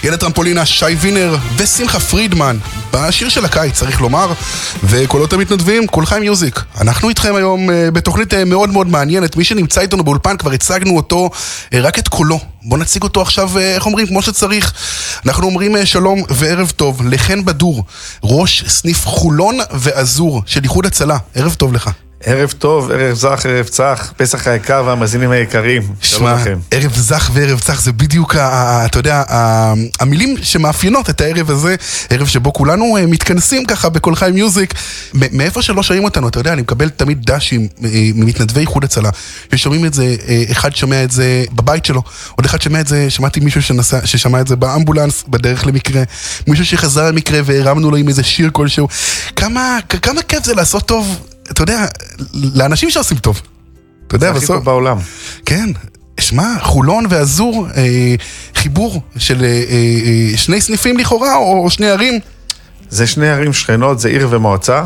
ילד טרמפולינה, שי וינר ושמחה פרידמן בשיר של הקיץ, צריך לומר, וקולות המתנדבים, כל חיים מיוזיק. אנחנו איתכם היום בתוכנית מאוד מאוד מעניינת. מי שנמצא איתנו באולפן, כבר הצגנו אותו, רק את קולו. בוא נציג אותו עכשיו, איך אומרים, כמו שצריך. אנחנו אומרים שלום וערב טוב לחן בדור, ראש סניף חולון ואזור של איחוד הצלה. ערב טוב לך. ערב טוב, ערב זך, ערב צח, פסח היקר והמאזינים היקרים. שמע, ערב זך וערב צח זה בדיוק, אתה יודע, המילים שמאפיינות את הערב הזה, ערב שבו כולנו מתכנסים ככה בכל חיים מיוזיק, מאיפה שלא שומעים אותנו, אתה יודע, אני מקבל תמיד דשים ממתנדבי איחוד הצלה, ששומעים את זה, אחד שומע את זה בבית שלו, עוד אחד שומע את זה, שמעתי מישהו ששמע את זה באמבולנס, בדרך למקרה, מישהו שחזר למקרה והרמנו לו עם איזה שיר כלשהו, כמה כיף זה לעשות טוב, אתה יודע, לאנשים שעושים טוב. אתה יודע, זה הכי טוב בעולם. כן, שמע, חולון ואזור, חיבור של שני סניפים לכאורה, או שני ערים? זה שני ערים שכנות, זה עיר ומועצה.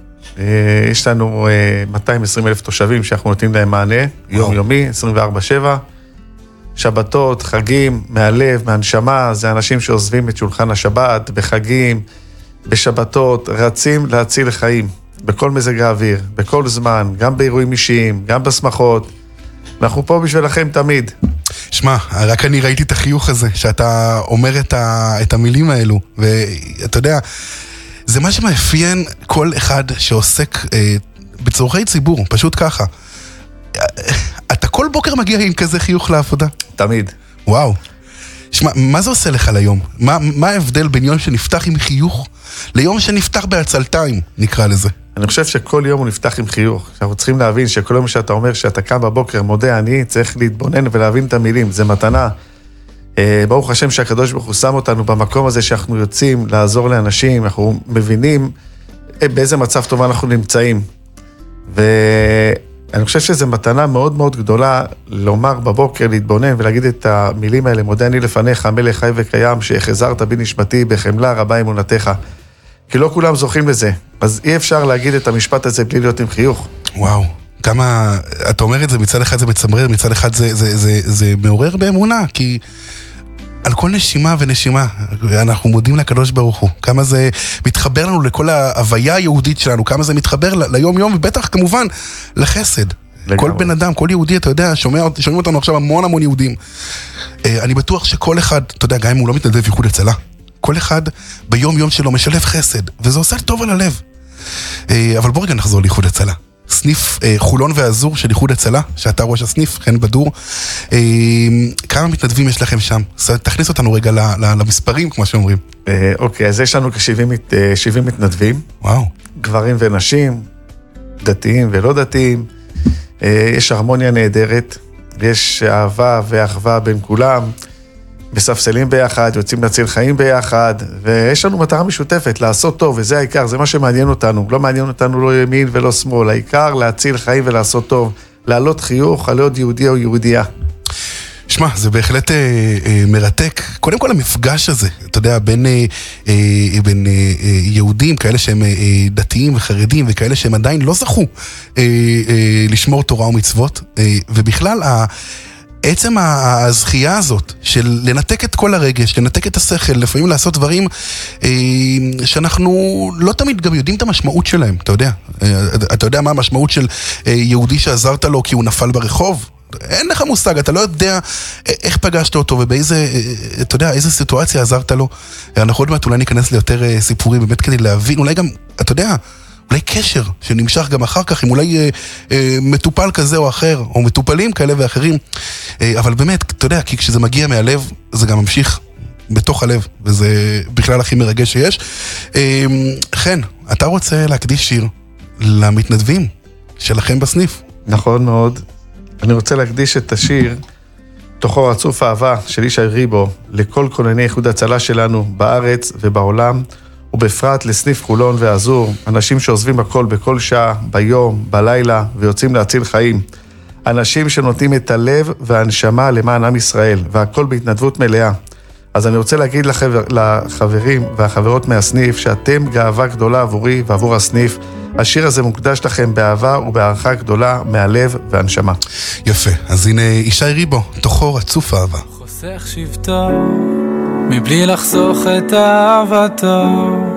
יש לנו 220,000 תושבים שאנחנו נותנים להם מענה, יומיומי, 24/7. שבתות, חגים, מהלב, מהנשמה, זה אנשים שעוזבים את שולחן השבת, בחגים, בשבתות, רצים להציל חיים. בכל מזג האוויר, בכל זמן, גם באירועים אישיים, גם בשמחות. אנחנו פה בשבילכם תמיד. שמע, רק אני ראיתי את החיוך הזה, שאתה אומר את המילים האלו, ואתה יודע, זה מה שמאפיין כל אחד שעוסק בצורכי ציבור, פשוט ככה. אתה כל בוקר מגיע עם כזה חיוך לעבודה? תמיד. וואו. שמע, מה זה עושה לך ליום? מה ההבדל בין יום שנפתח עם חיוך ליום שנפתח בעצלתיים, נקרא לזה? אני חושב שכל יום הוא נפתח עם חיוך. אנחנו צריכים להבין שכל יום שאתה אומר שאתה קם בבוקר, מודה אני, צריך להתבונן ולהבין את המילים. זה מתנה. ברוך השם שהקדוש ברוך הוא שם אותנו במקום הזה שאנחנו יוצאים לעזור לאנשים, אנחנו מבינים באיזה מצב טוב אנחנו נמצאים. ואני חושב שזו מתנה מאוד מאוד גדולה לומר בבוקר, להתבונן ולהגיד את המילים האלה, מודה אני לפניך, מלך חי וקיים, שהחזרת בי נשמתי בחמלה רבה אמונתך. כי לא כולם זוכים לזה, אז אי אפשר להגיד את המשפט הזה בלי להיות עם חיוך. וואו, כמה, אתה אומר את זה, מצד אחד זה מצמרר, מצד אחד זה מעורר באמונה, כי על כל נשימה ונשימה, אנחנו מודים לקדוש ברוך הוא, כמה זה מתחבר לנו לכל ההוויה היהודית שלנו, כמה זה מתחבר ליום יום, ובטח כמובן לחסד. לגמרי. כל בן אדם, כל יהודי, אתה יודע, שומעים אותנו עכשיו המון יהודים. אני בטוח שכל אחד, אתה יודע, גם אם הוא לא מתנדב איחוד הצלה, כל אחד ביום יום שלו משלב חסד, וזה עושה טוב על הלב. אבל בוא רגע נחזור לאיחוד הצלה. סניף חולון ואזור של איחוד הצלה, שאתה ראש הסניף, חן בדור. כמה מתנדבים יש לכם שם? תכניס אותנו רגע למספרים, כמו שאומרים. אוקיי, אז יש לנו כ-70 מתנדבים. וואו. גברים ונשים, דתיים ולא דתיים. יש הרמוניה נהדרת, יש אהבה ואחווה בין כולם. מספסלים ביחד, יוצאים להציל חיים ביחד, ויש לנו מטרה משותפת, לעשות טוב, וזה העיקר, זה מה שמעניין אותנו. לא מעניין אותנו לא ימין ולא שמאל, העיקר להציל חיים ולעשות טוב, להעלות חיוך, על עוד יהודי או יהודייה. שמע, זה בהחלט מרתק. קודם כל המפגש הזה, אתה יודע, בין יהודים, כאלה שהם דתיים וחרדים, וכאלה שהם עדיין לא זכו לשמור תורה ומצוות, ובכלל עצם הזכייה הזאת של לנתק את כל הרגש, לנתק את השכל, לפעמים לעשות דברים שאנחנו לא תמיד גם יודעים את המשמעות שלהם, אתה יודע. אתה יודע מה המשמעות של יהודי שעזרת לו כי הוא נפל ברחוב? אין לך מושג, אתה לא יודע איך פגשת אותו ובאיזה, אתה יודע, איזה סיטואציה עזרת לו. אנחנו עוד מעט אולי ניכנס ליותר סיפורים, באמת כדי להבין, אולי גם, אתה יודע, אולי קשר שנמשך גם אחר כך, עם אולי מטופל כזה או אחר, או מטופלים כאלה ואחרים. אבל באמת, אתה יודע, כי כשזה מגיע מהלב, זה גם ממשיך בתוך הלב, וזה בכלל הכי מרגש שיש. חן, אתה רוצה להקדיש שיר למתנדבים שלכם בסניף? נכון מאוד. אני רוצה להקדיש את השיר, תוכו רצוף אהבה של ישי ריבו, לכל כונני איחוד הצלה שלנו בארץ ובעולם, ובפרט לסניף חולון ואזור, אנשים שעוזבים הכל בכל שעה, ביום, בלילה, ויוצאים להציל חיים. אנשים שנותנים את הלב והנשמה למען עם ישראל, והכל בהתנדבות מלאה. אז אני רוצה להגיד לחברים והחברות מהסניף, שאתם גאווה גדולה עבורי ועבור הסניף. השיר הזה מוקדש לכם באהבה ובהערכה גדולה מהלב והנשמה. יפה, אז הנה ישי ריבו, תוכו רצוף אהבה. חוסך שבטו מבלי לחסוך את אהבתו.